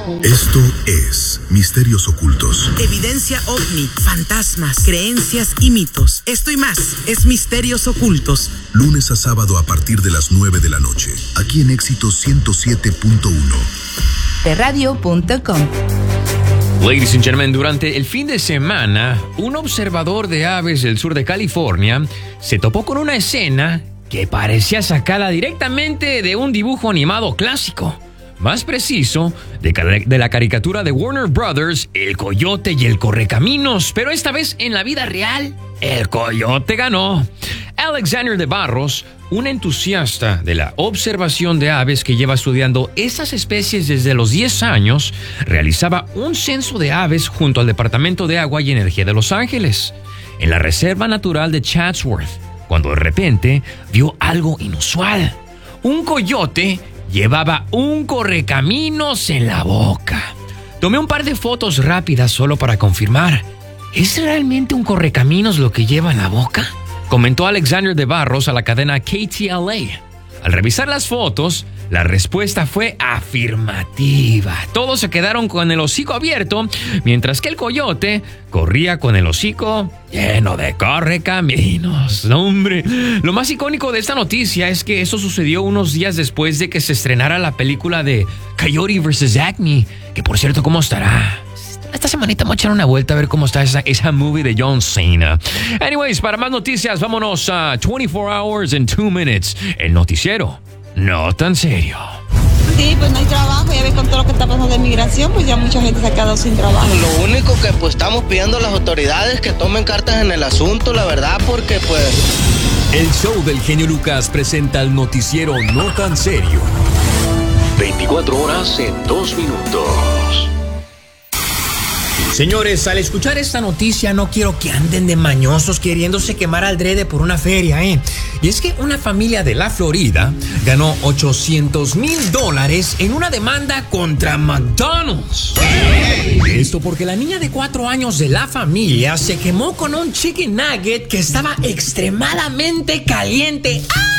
Esto es Misterios Ocultos. Evidencia ovni, fantasmas, creencias y mitos. Esto y más es Misterios Ocultos. Lunes a sábado a partir de las 9 de la noche. Aquí en Éxito 107.1. De radio.com. Ladies and gentlemen, durante el fin de semana, un observador de aves del sur de California se topó con una escena que parecía sacada directamente de un dibujo animado clásico. Más preciso, de la caricatura de Warner Brothers, El Coyote y el Correcaminos. Pero esta vez, en la vida real, el coyote ganó. Alexander de Barros, un entusiasta de la observación de aves que lleva estudiando esas especies desde los 10 años, realizaba un censo de aves junto al Departamento de Agua y Energía de Los Ángeles, en la Reserva Natural de Chatsworth, cuando de repente vio algo inusual. Un coyote llevaba un correcaminos en la boca. Tomé un par de fotos rápidas solo para confirmar. ¿Es realmente un correcaminos lo que lleva en la boca?, comentó Alexander de Barros a la cadena KTLA. Al revisar las fotos, la respuesta fue afirmativa. Todos se quedaron con el hocico abierto, mientras que el coyote corría con el hocico lleno de correcaminos. ¡No, hombre! Lo más icónico de esta noticia es que eso sucedió unos días después de que se estrenara la película de Coyote vs. Acme, que por cierto, ¿cómo estará? Esta semanita vamos a echar una vuelta a ver cómo está esa movie de John Cena. Anyways, para más noticias, vámonos a 24 Hours and 2 Minutes. El noticiero no tan serio. Sí, pues no hay trabajo. Ya ves con todo lo que está pasando de migración, pues ya mucha gente se ha quedado sin trabajo. Lo único que pues estamos pidiendo a las autoridades que tomen cartas en el asunto, la verdad, porque pues... El show del genio Lucas presenta el noticiero no tan serio. 24 horas en 2 minutos. Señores, al escuchar esta noticia no quiero que anden de mañosos queriéndose quemar al drede por una feria, Y es que una familia de la Florida ganó $800,000 en una demanda contra McDonald's. Esto porque la niña de 4 años de la familia se quemó con un chicken nugget que estaba extremadamente caliente.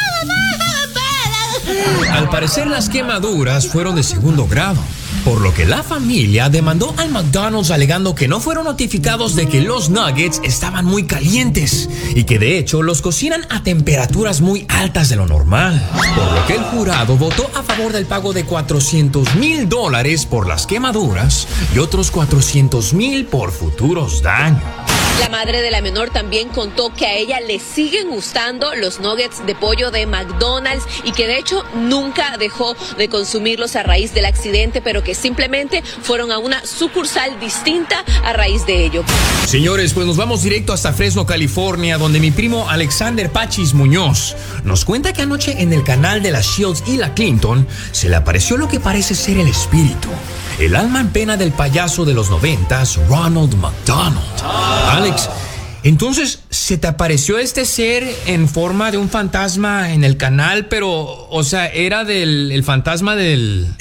Al parecer las quemaduras fueron de segundo grado, por lo que la familia demandó al McDonald's alegando que no fueron notificados de que los nuggets estaban muy calientes y que de hecho los cocinan a temperaturas muy altas de lo normal. Por lo que el jurado votó a favor del pago de $400,000 por las quemaduras y otros $400,000 por futuros daños. La madre de la menor también contó que a ella le siguen gustando los nuggets de pollo de McDonald's y que de hecho nunca dejó de consumirlos a raíz del accidente, pero que simplemente fueron a una sucursal distinta a raíz de ello. Señores, pues nos vamos directo hasta Fresno, California, donde mi primo Alexander Pachis Muñoz nos cuenta que anoche en el canal de la Shields y la Clinton se le apareció lo que parece ser el espíritu, el alma en pena del payaso de los 90s, Ronald McDonald. Alex, entonces, ¿se te apareció este ser en forma de un fantasma en el canal? Pero, o sea, ¿era el fantasma del